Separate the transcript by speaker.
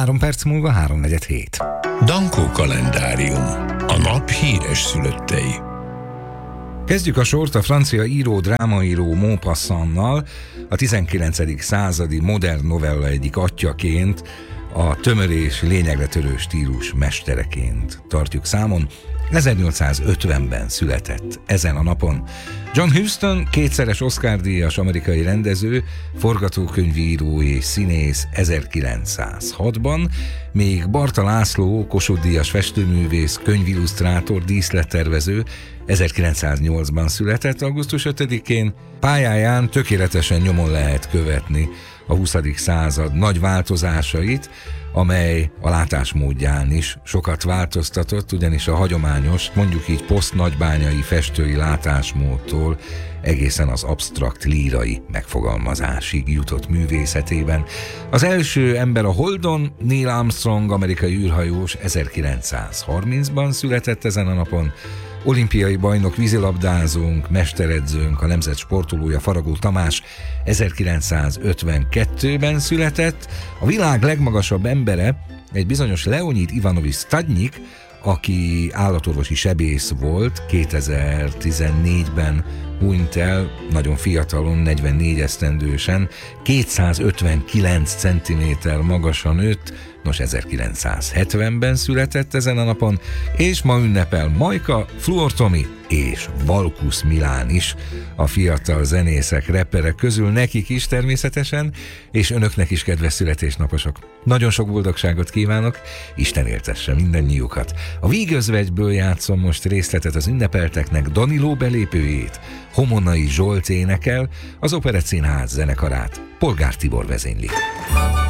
Speaker 1: 3 perc múlva 3:47.
Speaker 2: Dankó kalendárium. A nap híres szülöttei.
Speaker 1: Kezdjük a sort a francia író, drámaíró Maupassantnal, a 19. századi modern novella egyik atyaként, a tömör és lényegre törő stílus mestereként tartjuk számon. 1850-ben született ezen a napon. John Huston, kétszeres Oscar-díjas amerikai rendező, forgatókönyvíró és színész 1906-ban, még Barta László, Kossuth-díjas festőművész, könyvillusztrátor, díszlettervező 1908-ban született, augusztus 5-én. Pályáján tökéletesen nyomon lehet követni a 20. század nagy változásait, amely a látásmódján is sokat változtatott, ugyanis a hagyományos, mondjuk így posztnagybányai festői látásmódtól egészen az absztrakt lírai megfogalmazásig jutott művészetében. Az első ember a Holdon, Neil Armstrong, amerikai űrhajós 1930-ban született ezen a napon. Olimpiai bajnok vízilabdázónk, mesteredzőnk, a nemzet sportolója Faragó Tamás 1952-ben született. A világ legmagasabb embere egy bizonyos Leonid Ivanovics Stadnyik, aki állatorvosi sebész volt, 2014-ben hunyt el, nagyon fiatalon, 44 esztendősen, 259 cm magasan nőtt, nos 1970-ben született ezen a napon, és ma ünnepel Majka, Fluor Tomi és Valkusz Milán is a fiatal zenészek, rapperek közül, nekik is természetesen, és önöknek is kedves születésnaposok. Nagyon sok boldogságot kívánok, Isten éltesse mindannyiukat. A Vígözvegyből játszom most részletet az ünnepelteknek, Daniló belépőjét Homonai Zsolt énekel, az Operettszínház zenekarát Polgár Tibor vezényli.